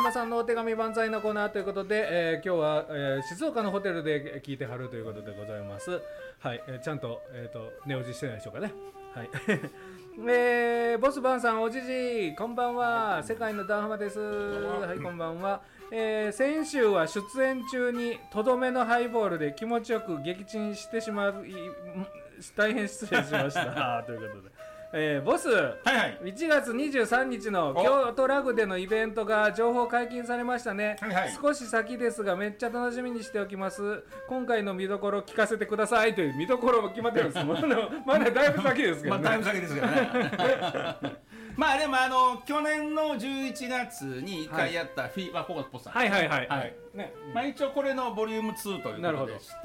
山さんのお手紙万歳のコーナーということで、今日は、静岡のホテルで聞いてはるということでございます。はい、ちゃんと、寝落ちしてないでしょうかね。はい。ボスバンさん、おじじこんばんは。世界のダンハマです。はい、こんばんは。先週は出演中にとどめのハイボールで気持ちよく撃沈してしまう、大変失礼しましたということで、ボス、はいはい、1月23日の京都ラグでのイベントが情報解禁されましたね、はいはい、少し先ですがめっちゃ楽しみにしておきます。今回の見どころ聞かせてくださいという見どころも決まってるんですまだだいぶ先ですけどねだいぶ先ですけどねまあでも去年の11月に1回やったフィーバーフォーポスター、はいはいはい、はいね、まあ一応これのボリューム2ということでして、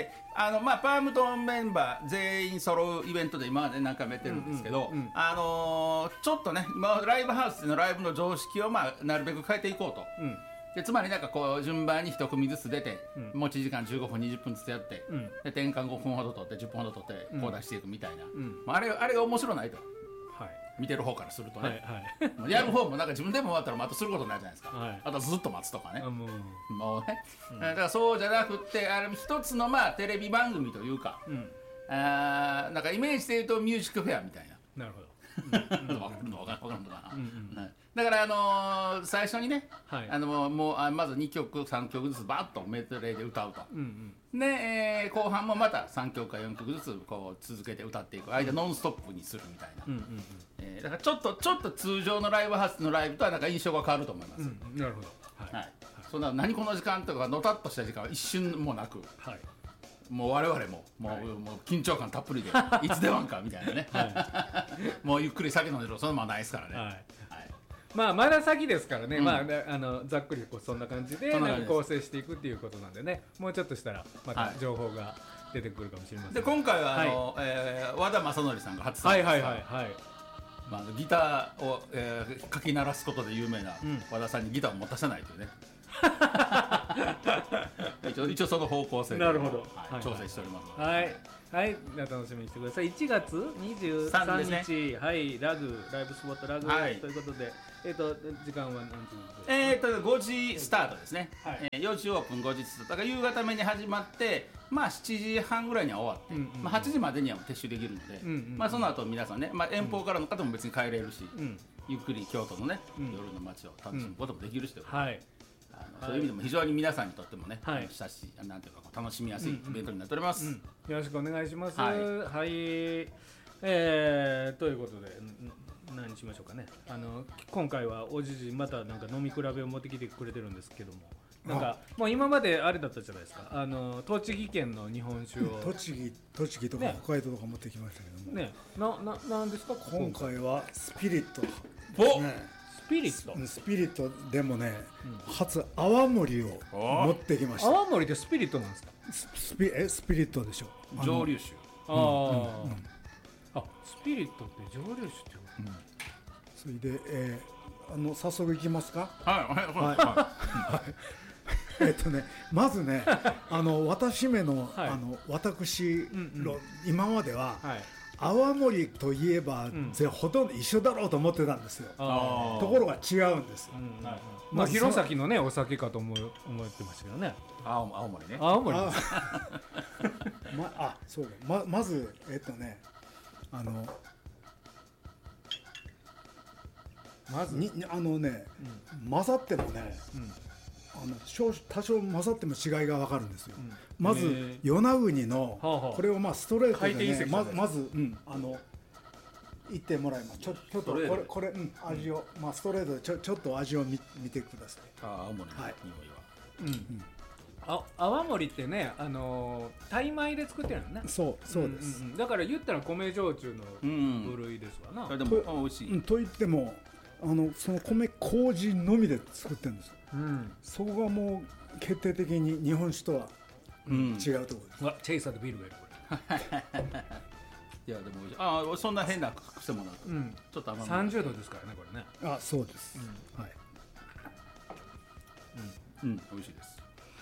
まあパームトンメンバー全員揃うイベントで今まで何回もやってるんですけど、ちょっとね今ライブハウスでのライブの常識をまあなるべく変えていこうと、でつまりなんかこう順番に1組ずつ出て、持ち時間15分20分ずつやって、で転換5分ほど取って10分ほど取ってこう出していくみたいな、あれが面白ないと。はい、見てる方からするとね、はいはい、やる方もなんか自分でも終わったらまたすることになるじゃないですか、はい、あとずっと待つとかね、もうね、だからそうじゃなくって一つのまあテレビ番組というか、なんかイメージで言うとミュージックフェアみたいな。なるほど。分かるのかな。だから最初にね、もうまず2曲3曲ずつバッとメドレーで歌うと、で後半もまた3曲か4曲ずつこう続けて歌っていく間ノンストップにするみたいな、だからちょっと通常のライブハウスのライブとはなんか印象が変わると思います。なるほど。はい。そんな何この時間とかのたっとした時間は一瞬もなく。はい。もう我々も緊張感たっぷりでいつ出番かみたいなね、もうゆっくり酒飲んでるそのままないですからね、まあまだ先ですからね、まあざっくりこうそんな感じで構成していくっていうことなんでね、もうちょっとしたらまた情報が出てくるかもしれません。で今回は和田正則さんが初参加ですから、ギターをかき鳴らすことで有名な和田さんにギターを持たせないというね一応その方向性で調整しております。はいはい、楽しみにしてください。1月23日、はい、ライブスポットラグということで、時間は何時ですか？5時スタートですね。4時オープン、5時スタート。だから夕方目に始まって、まあ7時半ぐらいには終わって、まあ8時までには撤収できるので、まあその後皆さんね、まあ遠方からの方も別に帰れるし、ゆっくり京都のね、夜の街を楽しむこともできるしということで。そういう意味でも非常に皆さんにとってもね、なんていうか楽しみやすいイベントになっております。よろしくお願いします。はい、ということで何しましょうかね。今回はおじじまたなんか飲み比べを持ってきてくれてるんですけども、なんかもう今まであれだったじゃないですか。栃木県の日本酒を栃木とか北海道とか持ってきましたけどもね。 なんですか今回はスピリットですね。スピリットでもね、初泡盛を持ってきました。 泡盛ってスピリットなんですか？ スピリットでしょ。 蒸留酒。 スピリットって蒸留酒ってこと？ それで早速いきますか？ はい。 まずね、私めの私の今までは。泡盛といえば、ほとんど一緒だろうと思ってたんですよ。ところが違うんです。 まあ弘前のねお酒かと思ってましたけどね。青森ね。青森。 そうだ。まずまず混ざってもね。多少混ざっても違いが分かるんですよ。まず与那国のこれをまあストレートでねまず言ってもらいます。ちょっとこれ味をまあストレートでちょっと味を見てください。 青森の匂いは。泡盛ってねタイ米で作ってるのね。 そうです。 だから言ったら米焼酎の部類ですわな。 でも美味しい。と言ってもその米麹のみで作ってるんです。そこがもう決定的に日本酒とは違うところです。 チェイサーとビールがいるこれ。 いやでもそんな変な癖もなく、ちょっと甘め。30度ですからねこれね。 そうです。はい。 美味しいです。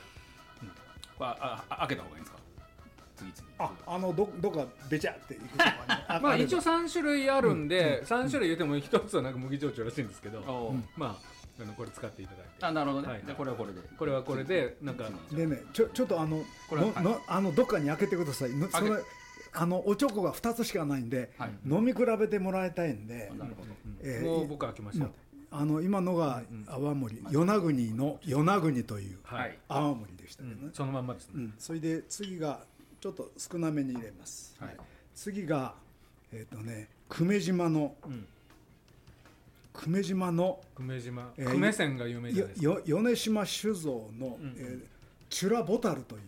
開けた方がいいんですか？次どっかべちゃっていくとかね。まあ一応3種類あるんで、3種類言っても1つはなんか麦焼酎らしいんですけど、まあこれ使っていただいて。 あ、なるほどね。これはこれでなんかでね、ちょっとどっかに開けてください。それおちょこが2つしかないんで、飲み比べてもらいたいんで。 もう僕開けました。 今のが泡盛、与那国の与那国という泡盛でしたけどね。 そのまんまですね。 それで次がちょっと少なめに入れます。次が久米島の久米線が有名じゃないですか。米島酒造のチュラボタルという。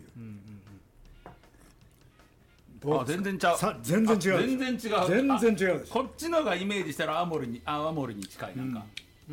全然違う。 全然違う。全然違うです。 こっちのがイメージしたら泡盛に近いなんか。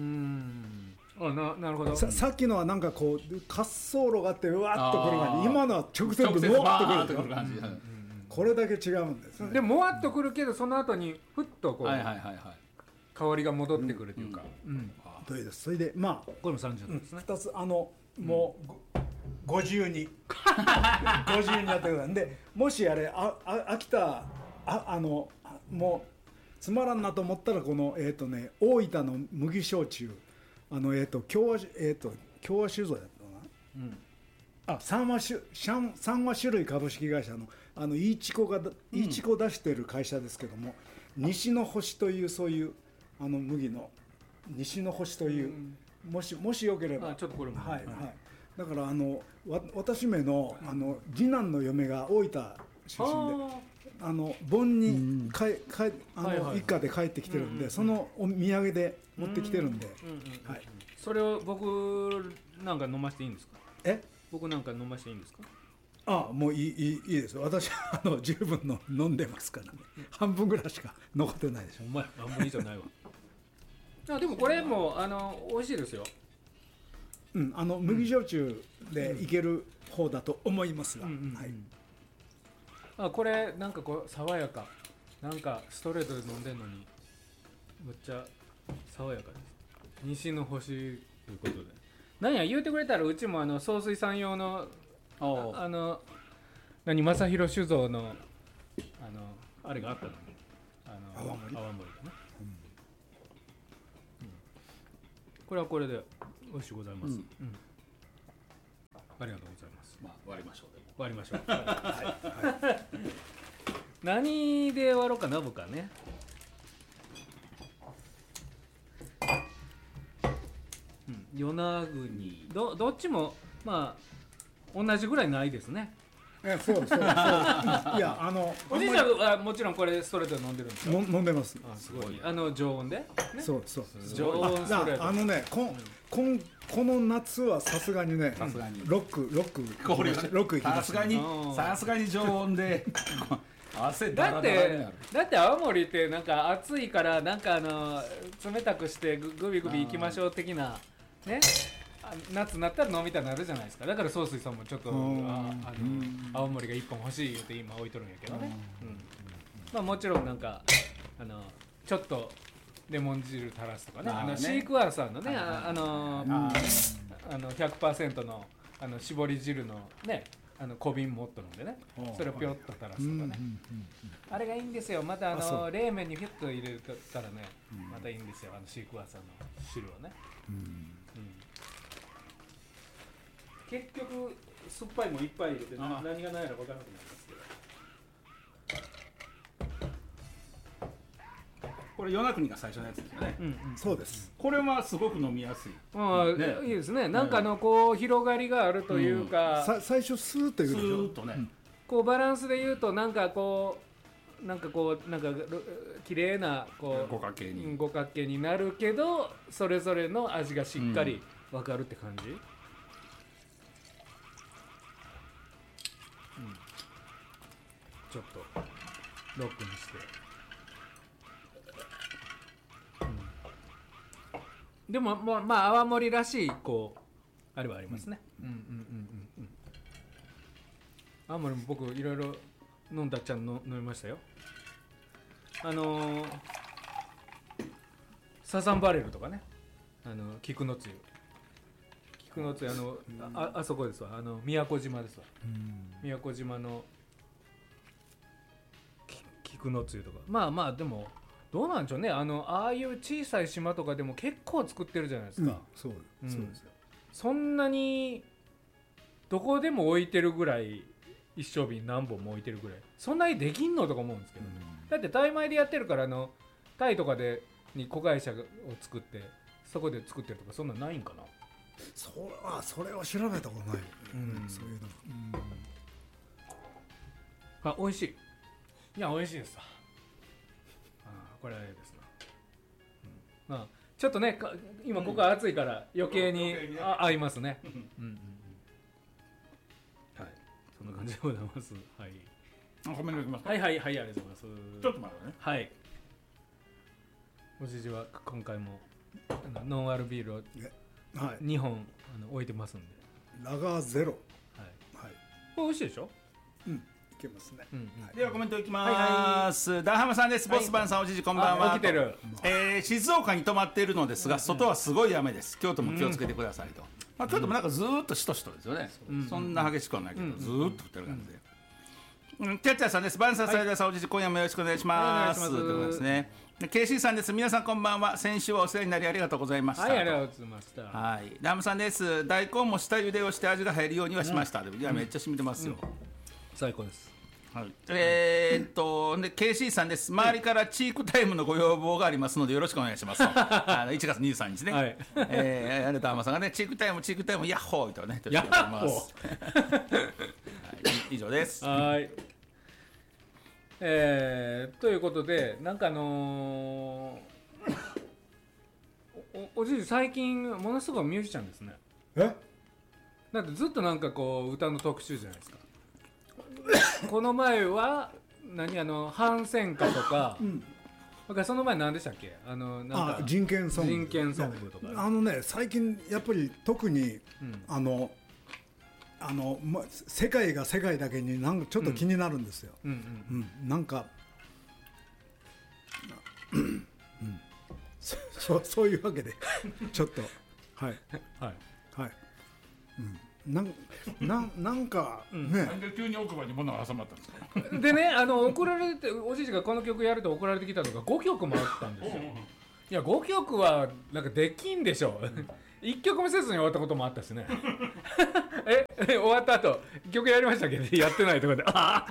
なるほど。 さっきのはなんかこう滑走路があってうわっとくる感じ。今のは直線でもわっとくる感じ。これだけ違うんです。 でもわっとくるけどその後にふっとこう香りが戻ってくるというか。 というです。それでまあこれも30度ですね。 2つもうご自由にご自由にやってください。でもしあれ飽きたもうつまらんなと思ったらこの大分の麦焼酎共和酒造やったな。三和種類株式会社のいちこ出してる会社ですけども、西の星というそういう麦の西の星という、もしよければちょっとこれもはい。だから私めの次男の嫁が大分出身で盆に一家で帰ってきてるんで、そのお土産で持ってきてるんで、 それを僕なんか飲ませていいんですか？僕なんか飲ませていいんですか？ もういいですよ。私十分の飲んでますからね。半分ぐらいしか残ってないでしょ。 お前半分以上ないわ。でもこれも美味しいですよ。 麦焼酎でいける方だと思いますが、 これなんかこう爽やか、なんかストレートで飲んでんのにめっちゃ爽やかです。西の星ということで、何や言うてくれたらうちも総水産用の正弘酒造のあれがあったのに泡盛がね、これはこれで美味しゅうございます。ありがとうございます。 割りましょう。 割りましょう。何で割ろうかな、僕はね。与那国どっちもまあ同じぐらいないですね。 そういやおじいちゃんはもちろんこれストレートで飲んでるんですか？飲んでます。 すごい。常温で？ そう常温ストレート。 この夏はさすがにね、ロック行きました。 さすがに常温で汗だって青森ってなんか暑いからなんか冷たくしてグビグビ行きましょう的なね、夏になったら飲みたくなるじゃないですか。だから総帥さんもちょっと青森が1本欲しいって今置いとるんやけどね。まあもちろんなんかちょっとレモン汁垂らすとかね、シークワーサーのね100% の絞り汁のね小瓶持っとるんでね、それをピョッと垂らすとかね、あれがいいんですよ。また冷麺にフィッと入れたらね、またいいんですよ、シークワーサーの汁をね。結局酸っぱいもいっぱい入れて何がないのか分からなくなりますけど、 これ与那国が最初のやつですよね。 そうです。 これはすごく飲みやすい。 いいですね。なんかこう広がりがあるというか、 最初スーッと言うでしょ。 スーッとね。 こうバランスで言うとなんか綺麗なこう五角形になるけど、それぞれの味がしっかり分かるって感じ。ちょっとロックにして。でもまあ泡盛らしいこうあれはありますね。泡盛も僕いろいろ飲んだっちゃん飲みましたよ。サザンバレルとかね、菊のつゆあそこですわ、宮古島ですわ。宮古島の菊のつゆとか、まあでもどうなんでしょうね、ああいう小さい島とかでも結構作ってるじゃないですか、 そうですよ。 そんなにどこでも置いてるぐらい、一升瓶何本も置いてるぐらい、そんなにできんのとか思うんですけど、だってタイ米でやってるから、タイとかでに子会社を作ってそこで作ってるとか、そんなんないんかな。 それは調べたことない、そういうの、 美味しい。いや、美味しいですわ。これはあれですな、ちょっとね、今ここ暑いから余計に合いますね。はい、そんな感じでございます。はい。 コメントいきますか。 はい、ありがとうございます。 ちょっと待ってね。 はい。おじじは今回もノンアルビールを2本置いてますんで。 ラガーゼロ。 はい。これ美味しいでしょ。 いけますね。 ではコメントいきます。ダーハマさんです。ボスバンさん、おじじこんばんは。 起きてる。 静岡に泊まっているのですが、外はすごい雨です。京都も気をつけてくださいと。京都もなんかずーっとしとしとですよね。そんな激しくはないけど、ずーっと降ってる感じで。キャッチャーさんです。バンサーサイダーさん、おじじ今夜もよろしくお願いします。ということですね。KC さんです。皆さんこんばんは。先週はお世話になりありがとうございました。 はい、ありがとうございました。 はい。ダムさんです。大根も下茹でをして味が入るようにはしました。いや、めっちゃ染みてますよ。 最高です。 はい、で KC さんです。周りからチークタイムのご要望がありますのでよろしくお願いしますと1月23日ね、はい、アルターマさんがね、チークタイムヤッホーとね、 ヤッホー、はい以上です。 はい、ということで、なんかおじい最近ものすごいミュージシャンですね。だってずっとなんかこう歌の特集じゃないですか。この前は反戦歌とか、その前何でしたっけ、なんか人権ソングとか、 最近やっぱり特に、世界が世界だけになんかちょっと気になるんですよ。なんかそういうわけでちょっとはいなんかね、 なんで急に奥歯に物が挟まったんですか。 でね、送られて、おじいちがこの曲やると送られてきたのが5曲もあったんですよ。いや、5曲はなんかできんでしょ。1曲もせずに終わったこともあったしね。終わった後曲やりましたけどやってないところ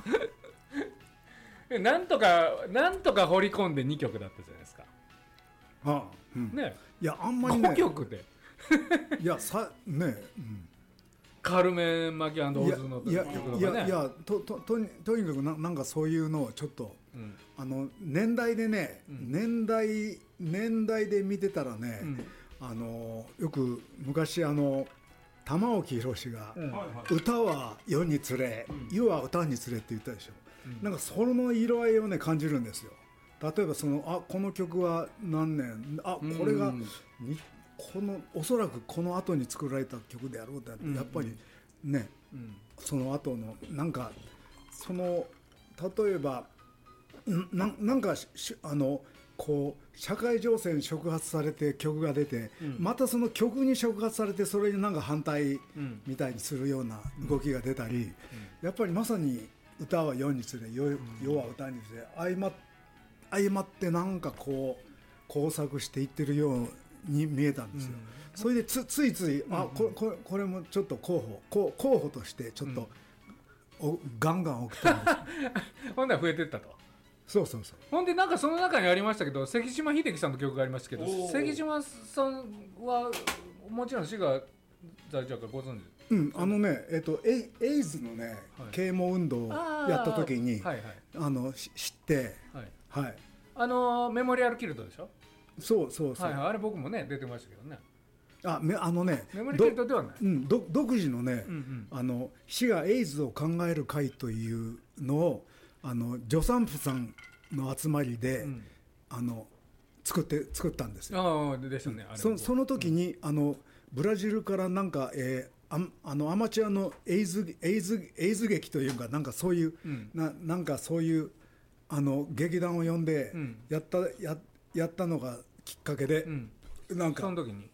でなんとか掘り込んで2曲だったじゃないですか。ね、 いやあんまりね 5曲でいやね、 カルメン・マキ&オズの曲とかね。 いやとにかくなんかそういうのをちょっと、年代でね、年代で見てたらね、よく昔玉置宏が、歌は世につれ、世は歌につれって言ったでしょ。なんかその色合いをね感じるんですよ。例えばこの曲は何年、これがおそらくこの後に作られた曲であろうって、やっぱりね、その後のなんか例えばなんかこう社会情勢に触発されて曲が出て、またその曲に触発されてそれになんか反対みたいにするような動きが出たり、やっぱりまさに歌は世につれ、世は歌につれ、相まってなんかこう工作していってるように見えたんですよ。それでついついこれもちょっと候補としてちょっと、ガンガン送ったんですほんで増えてったと。 そうほんでなんかその中にありましたけど、関島秀樹さんの曲がありましたけど、関島さんはもちろん滋賀在住からご存知。 エイズのね、啓蒙運動をやった時に知って、 メモリアルキルトでしょ。 そう、 あれ僕もね出てましたけどね。 メモリキルトではない、 独自のね、滋賀エイズを考える会というのを助産婦さんの集まりで、作ったんですよ。 ですよね。 その時にブラジルからなんか、アマチュアのエイズ劇というか、なんかそういう、なんかそういう劇団を呼んでやったのがきっかけで、なんかその時に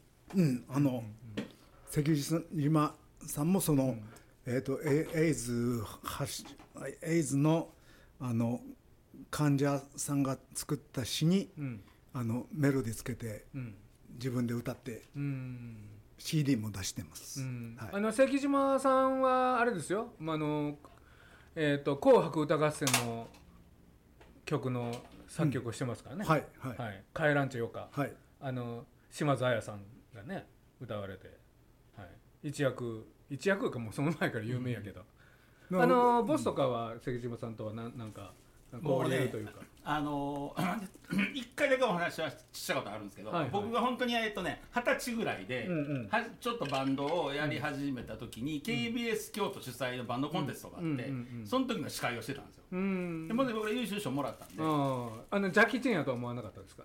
関島さんもその、エイズの患者さんが作った詩に、メロディーつけて、自分で歌って、CD も出してます、 関島さんはあれですよ、紅白歌合戦の曲の作曲をしてますからね、帰らんちゃよか、島津亜矢さんがね歌われて、一躍かもうその前から有名やけど、ボスとかは関島さんとはなんか交流というか、 一回だけお話はしたことあるんですけど、僕が本当に20歳ぐらいで、ちょっとバンドをやり始めた時に KBS 京都主催のバンドコンテストがあって、その時の司会をしてたんですよ。で僕が優秀賞もらったんで、 ジャッキー・チェンやとは思わなかったですか？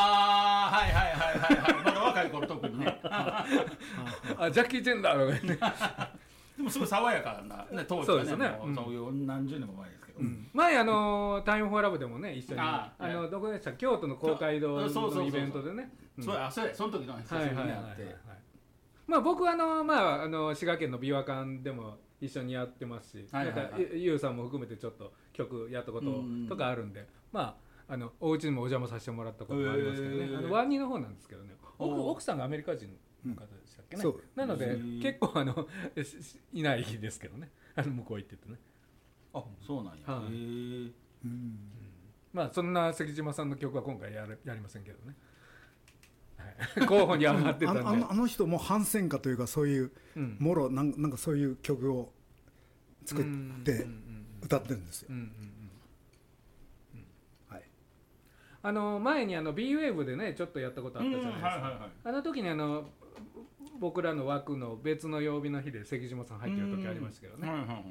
まだ若い頃特にねジャッキー・チェンだろうねでもすごい爽やかな、当時はね、そういう何十年も前ですけど、 前タイムフォーラブでもね一緒にどこでした京都の公会堂のイベントでね、 その時の久しぶりに会って、 僕は滋賀県の琵琶館でも一緒にやってますし、ゆうさんも含めてちょっと曲やったこととかあるんで、お家にもお邪魔させてもらったこともありますけどね、ワンニーの方なんですけどね、奥さんがアメリカ人の方でしたっけね、なので結構いないですけどね、向こう行っててね。 そうなんや。 そんな関島さんの曲は今回やりませんけどね、候補に上がってたんであの人も反戦歌というかそういうもろなんかそういう曲を作って歌ってるんですよ。 前にB-Wave でねちょっとやったことあったじゃないですか。あの時に僕らの枠の別の曜日の日で関島さん入ってる時ありましたけどね。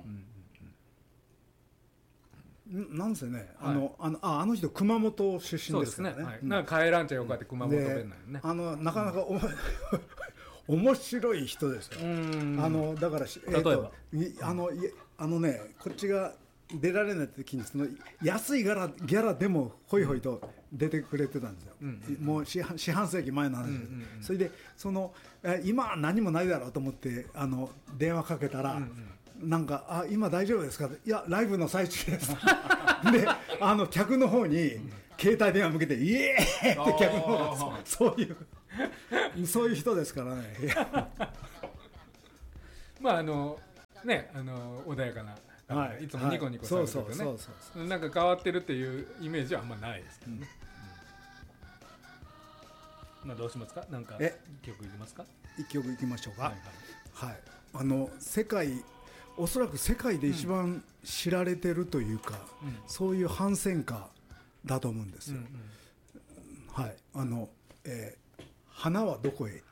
なんせね、あの人熊本出身ですからね。 なんか帰らんちゃよかって熊本弁なんよね。 なかなか面白い人ですよ。だから例えばこっちが出られない時にその安いギャラでもホイホイと出てくれてたんですよ。もう四半世紀前の話です。それで今は何もないだろうと思って電話かけたら。なんか今大丈夫ですか？いやライブの最中ですで客の方に携帯電話向けてイエーイって客の方がそういう人ですからね穏やかな、いつもニコニコされててね、なんか変わってるっていうイメージはあんまないですけどね。どうしますか？なんか曲いきますか？ 一曲いきましょうか。おそらく世界で一番知られてるというか、そういう反戦歌だと思うんですよ。花はどこへ行った。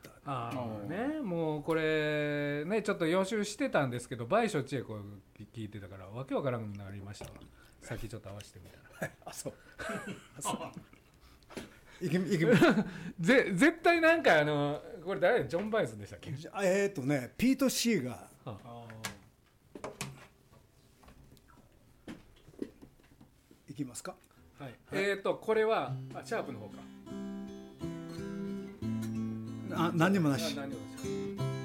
もうこれねちょっと予習してたんですけど、倍所千恵子聞いてたからわけわからんくなりましたわ。さっきちょっと合わせてみたら。 そう。 絶対なんかこれ誰？ジョン・バイスでしたっけ？ ピート・シーが。いきますか。 これはシャープの方か。 何にもなし。